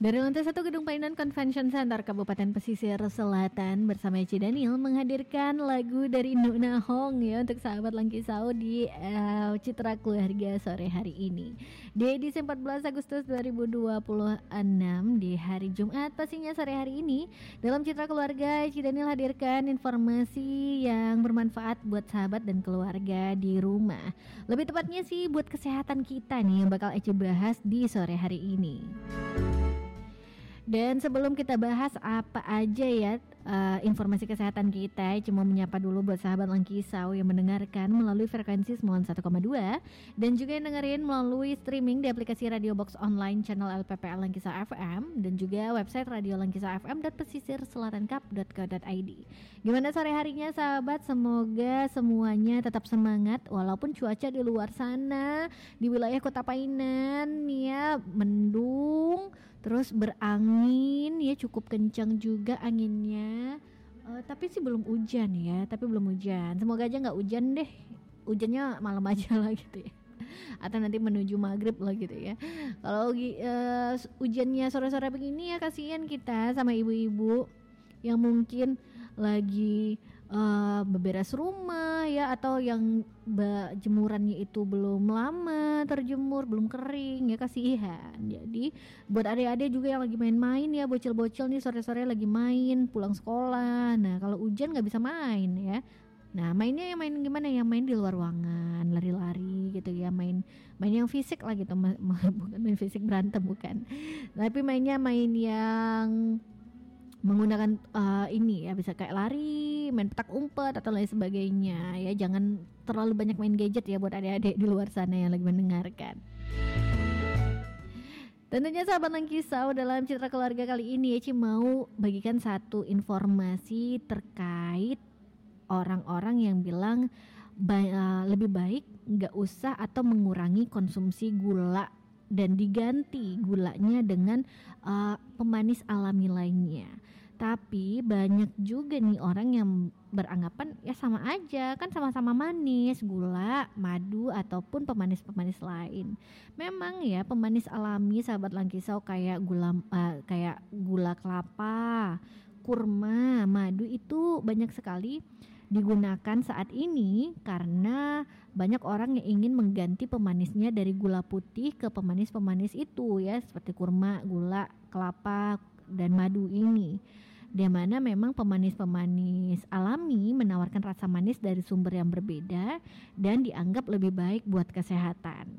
Dari lantai 1 Gedung Painan Convention Center Kabupaten Pesisir Selatan bersama Eci Daniel menghadirkan lagu dari Nuna Hong ya untuk sahabat Langkisau di Citra Keluarga sore hari ini. Di edisi 14 Agustus 2026 di hari Jumat pastinya sore hari ini dalam Citra Keluarga Eci Daniel hadirkan informasi yang bermanfaat buat sahabat dan keluarga di rumah. Lebih tepatnya sih buat kesehatan kita nih yang bakal Eci bahas di sore hari ini. Dan sebelum kita bahas apa aja ya informasi kesehatan kita, cuma menyapa dulu buat sahabat Langkisau yang mendengarkan melalui frekuensi 91,2 dan juga yang dengerin melalui streaming di aplikasi Radio Box Online channel LPPL Langkisau FM dan juga website Radio Langkisau FM .pesisirselatankap.co.id. Gimana sore harinya sahabat? Semoga semuanya tetap semangat walaupun cuaca di luar sana di wilayah Kota Painan ya mendung, terus berangin ya cukup kencang juga anginnya. Tapi sih belum hujan ya, semoga aja nggak hujan deh, hujannya malam aja lah gitu ya, atau nanti menuju maghrib lah gitu ya. Kalau hujannya sore-sore begini ya kasihan kita sama ibu-ibu yang mungkin lagi beberes rumah ya, atau yang jemurannya itu belum lama terjemur, belum kering ya, kasihan. Jadi buat adik-adik juga yang lagi main-main ya, bocil-bocil nih sore-sore lagi main pulang sekolah. Nah kalau hujan nggak bisa main ya. Nah mainnya yang main gimana ya, main di luar ruangan, lari-lari gitu ya, main yang fisik lah gitu, bukan main fisik berantem bukan, tapi mainnya main yang menggunakan ini ya, bisa kayak lari, main petak umpet atau lain sebagainya ya. Jangan terlalu banyak main gadget ya buat adik-adik di luar sana yang lagi mendengarkan. Tentunya sahabat Langkisau, dalam Citra Keluarga kali ini Eci mau bagikan satu informasi terkait orang-orang yang bilang lebih baik nggak usah atau mengurangi konsumsi gula dan diganti gulanya dengan pemanis alami lainnya. Tapi banyak juga nih orang yang beranggapan ya sama aja, kan sama-sama manis, gula, madu ataupun pemanis-pemanis lain. Memang ya pemanis alami sahabat Langkisau kayak gula kelapa, kurma, madu itu banyak sekali digunakan saat ini karena banyak orang yang ingin mengganti pemanisnya dari gula putih ke pemanis-pemanis itu ya, seperti kurma, gula, kelapa, dan madu ini. Di mana memang pemanis-pemanis alami menawarkan rasa manis dari sumber yang berbeda dan dianggap lebih baik buat kesehatan.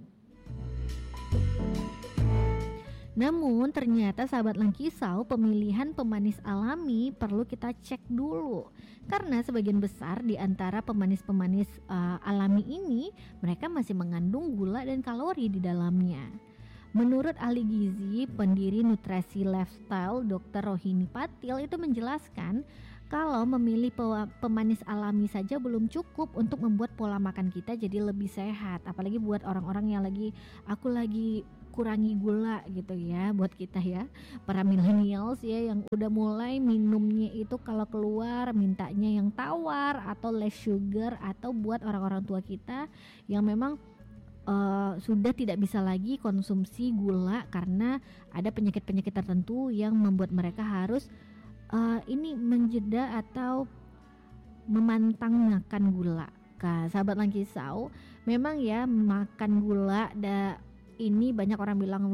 Namun ternyata sahabat Langkisau, pemilihan pemanis alami perlu kita cek dulu. Karena sebagian besar di antara pemanis-pemanis alami ini mereka masih mengandung gula dan kalori di dalamnya. Menurut ahli gizi, pendiri Nutrisi Lifestyle Dr. Rohini Patil itu menjelaskan kalau memilih pemanis alami saja belum cukup untuk membuat pola makan kita jadi lebih sehat. Apalagi buat orang-orang yang aku lagi kurangi gula gitu ya, buat kita ya para millennials ya yang udah mulai minumnya itu kalau keluar mintanya yang tawar atau less sugar, atau buat orang-orang tua kita yang memang sudah tidak bisa lagi konsumsi gula karena ada penyakit-penyakit tertentu yang membuat mereka harus ini menjeda atau memantang makan gula. Sahabat Langkisau, memang ya makan gula ini banyak orang bilang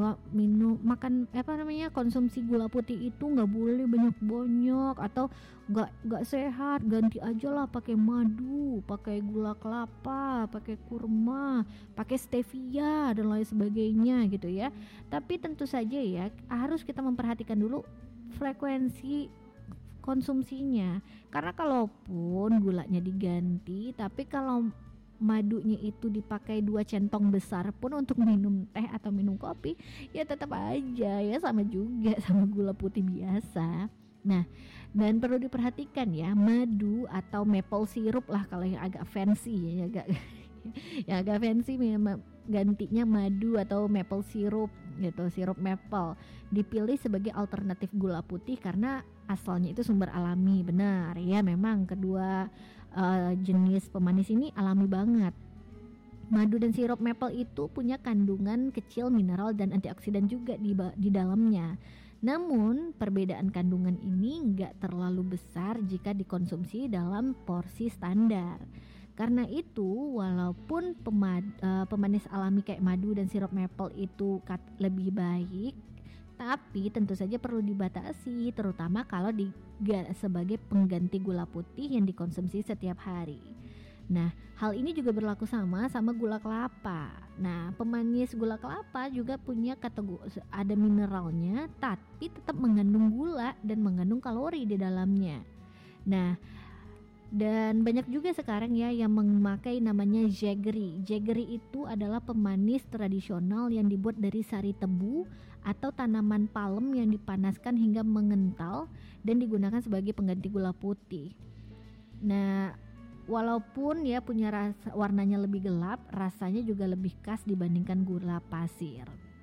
konsumsi gula putih itu nggak boleh banyak atau nggak sehat, ganti aja lah pakai madu, pakai gula kelapa, pakai kurma, pakai stevia dan lain sebagainya gitu ya. Tapi tentu saja ya harus kita memperhatikan dulu frekuensi konsumsinya, karena kalaupun gulanya diganti tapi kalau madunya itu dipakai 2 centong besar pun untuk minum teh atau minum kopi, ya tetap aja ya sama juga sama gula putih biasa. Nah, dan perlu diperhatikan ya, madu atau maple syrup lah kalau yang agak fancy ya, agak fancy gantinya madu atau maple syrup gitu, sirup maple dipilih sebagai alternatif gula putih karena asalnya itu sumber alami. Benar ya, memang kedua jenis pemanis ini alami banget. Madu dan sirup maple itu punya kandungan kecil mineral dan antioksidan juga di dalamnya. Namun perbedaan kandungan ini nggak terlalu besar jika dikonsumsi dalam porsi standar. Karena itu, walaupun pemanis alami kayak madu dan sirup maple itu lebih baik, tapi tentu saja perlu dibatasi, terutama kalau sebagai pengganti gula putih yang dikonsumsi setiap hari. Nah, hal ini juga berlaku sama gula kelapa. Nah, pemanis gula kelapa juga punya kategori, ada mineralnya, tapi tetap mengandung gula dan mengandung kalori di dalamnya. Nah, dan banyak juga sekarang ya yang memakai namanya jaggery. Jaggery itu adalah pemanis tradisional yang dibuat dari sari tebu atau tanaman palem yang dipanaskan hingga mengental dan digunakan sebagai pengganti gula putih. Nah, walaupun ya punya warnanya lebih gelap, rasanya juga lebih khas dibandingkan gula pasir.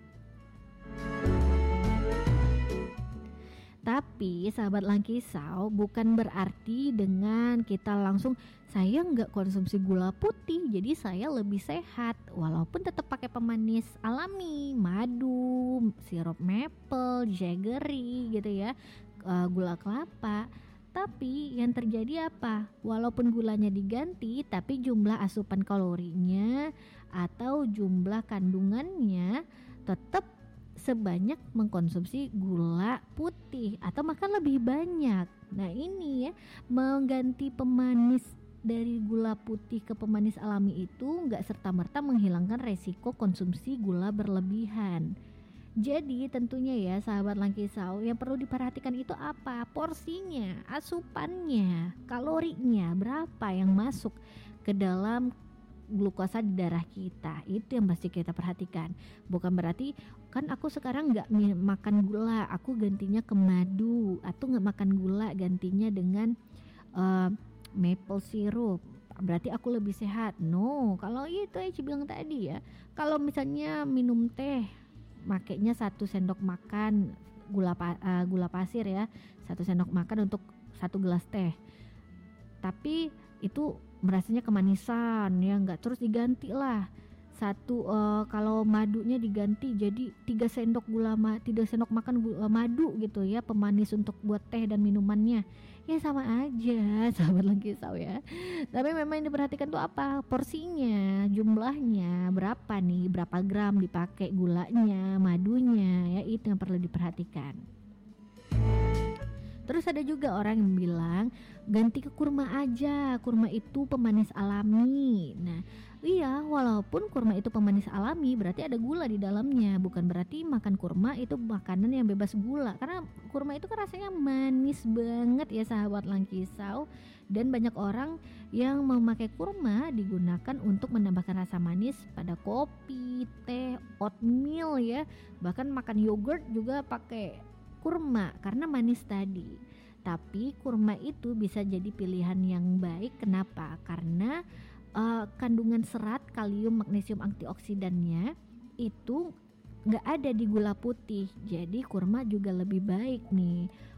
Tapi sahabat Langkisau, bukan berarti dengan kita langsung saya nggak konsumsi gula putih jadi saya lebih sehat, walaupun tetap pakai pemanis alami, madu, sirup maple, jaggery gitu ya, gula kelapa. Tapi yang terjadi apa? Walaupun gulanya diganti, tapi jumlah asupan kalorinya atau jumlah kandungannya tetap sebanyak mengkonsumsi gula putih atau makan lebih banyak. Nah ini ya, mengganti pemanis dari gula putih ke pemanis alami itu nggak serta-merta menghilangkan resiko konsumsi gula berlebihan. Jadi tentunya ya sahabat Langkisau, yang perlu diperhatikan itu apa? Porsinya, asupannya, kalorinya, berapa yang masuk ke dalam glukosa di darah kita. Itu yang pasti kita perhatikan. Bukan berarti kan aku sekarang nggak makan gula, aku gantinya ke madu, atau nggak makan gula gantinya dengan maple syrup, berarti aku lebih sehat. No, kalau itu Eci bilang tadi ya, kalau misalnya minum teh makainya 1 sendok makan gula pasir ya, 1 sendok makan untuk 1 gelas teh, tapi itu merasanya kemanisan ya, nggak, terus diganti lah kalau madunya diganti jadi 3 sendok 3 sendok makan madu gitu ya, pemanis untuk buat teh dan minumannya, ya sama aja sahabat Langkisau ya. Tapi memang yang diperhatikan tuh apa? Porsinya, jumlahnya berapa nih, berapa gram dipakai gulanya, madunya ya, itu yang perlu diperhatikan. Terus ada juga orang yang bilang ganti ke kurma aja, kurma itu pemanis alami. Nah iya, walaupun kurma itu pemanis alami berarti ada gula di dalamnya, bukan berarti makan kurma itu makanan yang bebas gula, karena kurma itu kan rasanya manis banget ya sahabat Langkisau. Dan banyak orang yang memakai kurma digunakan untuk menambahkan rasa manis pada kopi, teh, oatmeal ya, bahkan makan yogurt juga pakai kurma karena manis tadi. Tapi kurma itu bisa jadi pilihan yang baik. Kenapa? Karena kandungan serat, kalium, magnesium, antioksidannya itu nggak ada di gula putih. Jadi kurma juga lebih baik nih